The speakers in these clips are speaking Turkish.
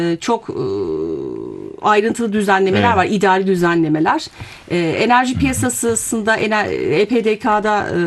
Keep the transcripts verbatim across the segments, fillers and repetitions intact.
çok e, ayrıntılı düzenlemeler Evet. var, idari düzenlemeler. E, enerji piyasasında, E P D K'da e,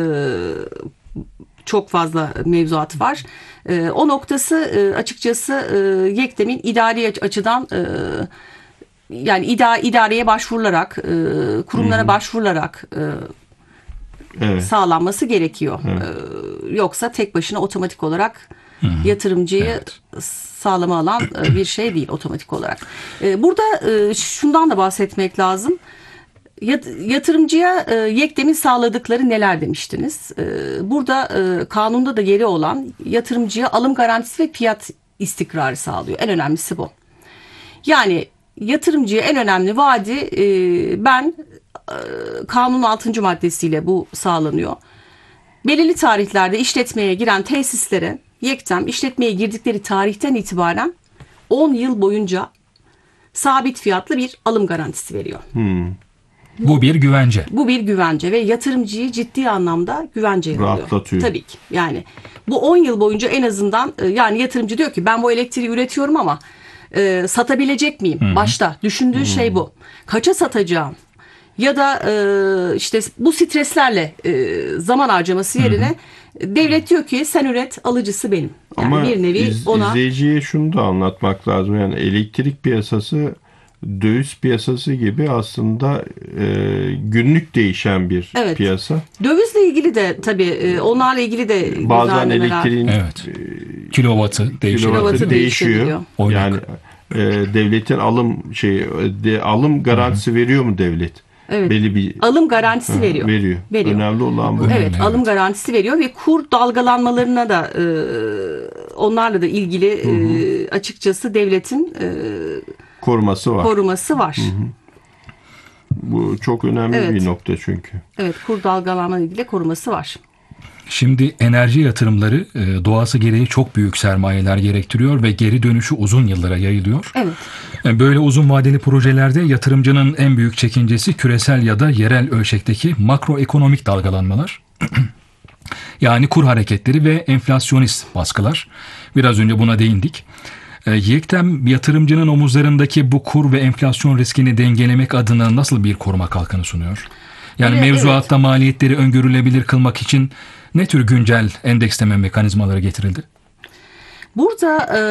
çok fazla mevzuat var. E, o noktası e, açıkçası e, YEKDEM'in idari açıdan e, yani ida, idareye başvurularak, e, kurumlara Hı-hı. başvurularak e, Evet. sağlanması gerekiyor. Evet. E, yoksa tek başına otomatik olarak Hı-hı. yatırımcıyı Evet. sağlama alan e, bir şey değil otomatik olarak. E, burada e, şundan da bahsetmek lazım. Yatırımcıya e, YEKDEM'in sağladıkları neler demiştiniz? E, burada e, kanunda da yeri olan yatırımcıya alım garantisi ve fiyat istikrarı sağlıyor. En önemlisi bu. Yani yatırımcıya en önemli vaadi e, ben e, kanunun altıncı maddesiyle bu sağlanıyor. Belirli tarihlerde işletmeye giren tesislere YEKDEM işletmeye girdikleri tarihten itibaren on yıl boyunca sabit fiyatlı bir alım garantisi veriyor. Hmm. Bu bir güvence. Bu bir güvence ve yatırımcıyı ciddi anlamda güvenceye alıyor. Rahatlatıyor. Tabii ki. Yani bu on yıl boyunca en azından yani yatırımcı diyor ki ben bu elektriği üretiyorum ama e, satabilecek miyim? Hı-hı. Başta düşündüğü Hı-hı. şey bu. Kaça satacağım? Ya da e, işte bu streslerle e, zaman harcaması yerine Hı-hı. devlet diyor ki sen üret, alıcısı benim. Yani ama bir nevi iz, ona izleyiciye şunu da anlatmak lazım. Yani elektrik piyasası döviz piyasası gibi aslında e, günlük değişen bir evet. piyasa. Dövizle ilgili de tabii e, onlarla ilgili de bazen elektriğin evet. kilovatı değişiyor. Kilovatı değişiyor. Yani e, devletin alım şey de, alım garantisi Hı-hı. veriyor mu devlet? Evet. Belli bir alım garantisi Hı, veriyor. veriyor. Veriyor. Önemli olan bu. Evet, evet, alım garantisi veriyor ve kur dalgalanmalarına da e, onlarla da ilgili e, açıkçası devletin e, koruması var. Koruması var. Hı hı. Bu çok önemli evet. bir nokta çünkü. Evet, kur dalgalanma ilgili koruması var. Şimdi enerji yatırımları doğası gereği çok büyük sermayeler gerektiriyor ve geri dönüşü uzun yıllara yayılıyor. Evet. Böyle uzun vadeli projelerde yatırımcının en büyük çekincesi küresel ya da yerel ölçekteki makroekonomik dalgalanmalar. Yani kur hareketleri ve enflasyonist baskılar. Biraz önce buna değindik. YEKDEM yatırımcının omuzlarındaki bu kur ve enflasyon riskini dengelemek adına nasıl bir koruma kalkanı sunuyor? Yani evet, mevzuatta evet. maliyetleri öngörülebilir kılmak için ne tür güncel endeksleme mekanizmaları getirildi? Burada e,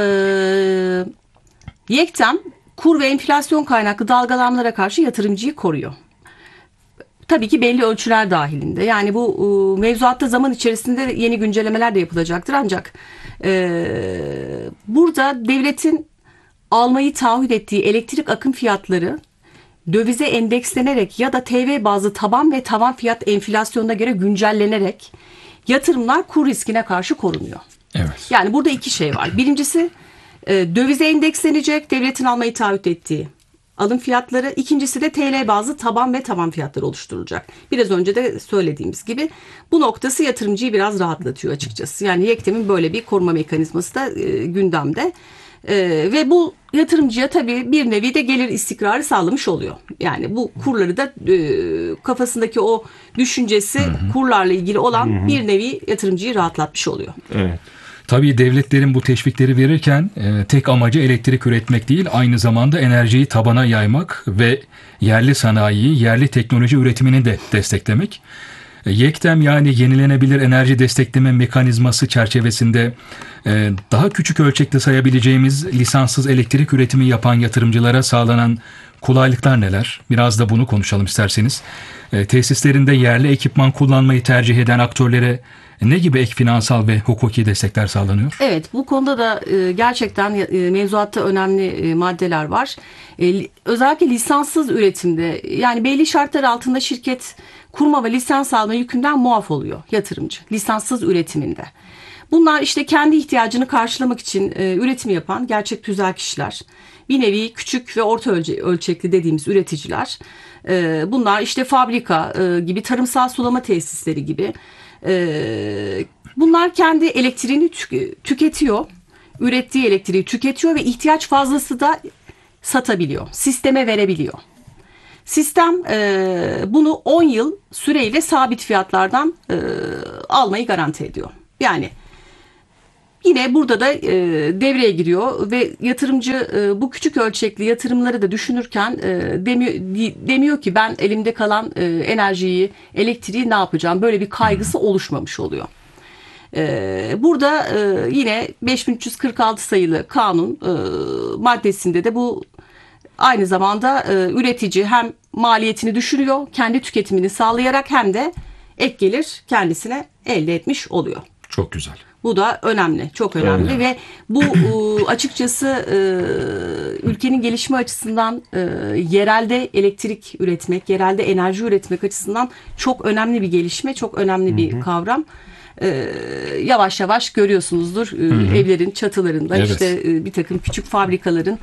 YEKDEM kur ve enflasyon kaynaklı dalgalanmalara karşı yatırımcıyı koruyor. Tabii ki belli ölçüler dahilinde. Yani bu e, mevzuatta zaman içerisinde yeni güncellemeler de yapılacaktır. Ancak e, burada devletin almayı taahhüt ettiği elektrik akım fiyatları dövize endekslenerek ya da T L bazlı taban ve tavan fiyat enflasyonuna göre güncellenerek yatırımlar kur riskine karşı korunuyor. Evet. Yani burada iki şey var. Birincisi e, dövize endekslenecek devletin almayı taahhüt ettiği alım fiyatları. İkincisi de T L bazlı taban ve tavan fiyatları oluşturulacak. Biraz önce de söylediğimiz gibi bu noktası yatırımcıyı biraz rahatlatıyor açıkçası. Yani YEKDEM'in böyle bir koruma mekanizması da e, gündemde. E, ve bu yatırımcıya tabii bir nevi de gelir istikrarı sağlamış oluyor. Yani bu kurları da e, kafasındaki o düşüncesi hı hı. kurlarla ilgili olan hı hı. bir nevi yatırımcıyı rahatlatmış oluyor. Evet. Tabii devletlerin bu teşvikleri verirken e, tek amacı elektrik üretmek değil, aynı zamanda enerjiyi tabana yaymak ve yerli sanayiyi, yerli teknoloji üretimini de desteklemek. E, YEKDEM yani yenilenebilir enerji destekleme mekanizması çerçevesinde e, daha küçük ölçekte sayabileceğimiz lisanssız elektrik üretimi yapan yatırımcılara sağlanan kolaylıklar neler? Biraz da bunu konuşalım isterseniz. E, tesislerinde yerli ekipman kullanmayı tercih eden aktörlere ne gibi ek finansal ve hukuki destekler sağlanıyor? Evet, bu konuda da e, gerçekten e, mevzuatta önemli e, maddeler var. E, özellikle lisanssız üretimde yani belli şartlar altında şirket kurma ve lisans alma yükünden muaf oluyor yatırımcı lisanssız üretiminde. Bunlar işte kendi ihtiyacını karşılamak için e, üretim yapan gerçek tüzel kişiler. Bir nevi küçük ve orta ölçe, ölçekli dediğimiz üreticiler. E, bunlar işte fabrika e, gibi, tarımsal sulama tesisleri gibi. E, bunlar kendi elektriğini tük- tüketiyor. Ürettiği elektriği tüketiyor ve ihtiyaç fazlası da satabiliyor. Sisteme verebiliyor. Sistem e, bunu on yıl süreyle sabit fiyatlardan e, almayı garanti ediyor. Yani Yine burada da e, devreye giriyor ve yatırımcı e, bu küçük ölçekli yatırımları da düşünürken e, demiyor, demiyor ki ben elimde kalan e, enerjiyi, elektriği ne yapacağım? Böyle bir kaygısı oluşmamış oluyor. E, burada e, yine beş bin üç yüz kırk altı sayılı kanun e, maddesinde de bu aynı zamanda e, üretici hem maliyetini düşürüyor, kendi tüketimini sağlayarak hem de ek gelir kendisine elde etmiş oluyor. Çok güzel. Bu da önemli, çok önemli evet. Ve bu açıkçası ülkenin gelişme açısından yerelde elektrik üretmek, yerelde enerji üretmek açısından çok önemli bir gelişme, çok önemli bir kavram. Yavaş yavaş görüyorsunuzdur hı hı. evlerin çatılarında evet. işte bir takım küçük fabrikaların